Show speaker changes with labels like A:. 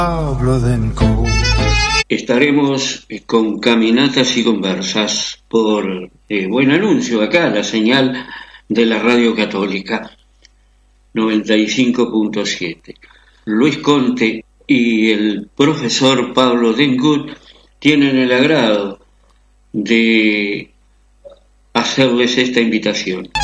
A: Estaremos con caminatas y conversas por Buen Anuncio, acá la señal de la Radio Católica 95.7. Luis Conte y el profesor Pablo Dengut tienen el agrado de hacerles esta invitación.